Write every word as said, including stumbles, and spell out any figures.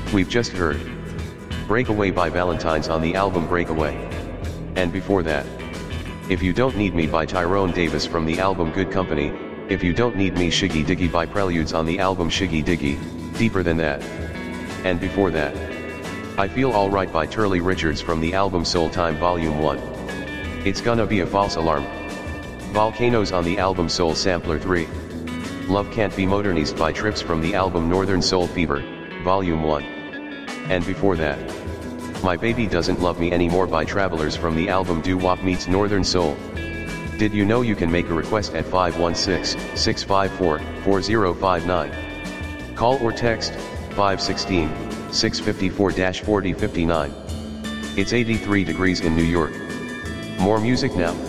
We've just heard Breakaway by Valentine's on the album Breakaway. And before that, If You Don't Need Me by Tyrone Davis from the album Good Company, If You Don't Need Me Shiggy Diggy by Preludes on the album Shiggy Diggy, Deeper Than That. And before that, I Feel Alright by Turley Richards from the album Soul Time Volume one. It's Gonna Be a False Alarm. Volcanoes on the album Soul Sampler three. Love Can't Be Modernized by Trips from the album Northern Soul Fever, Volume one. And before that, My Baby Doesn't Love Me Anymore by Travelers from the album Doo Wop Meets Northern Soul. Did you know you can make a request at five one six, six five four, four zero five nine? Call or text, five one six, six five four, four zero five nine. It's eighty-three degrees in New York. More music now.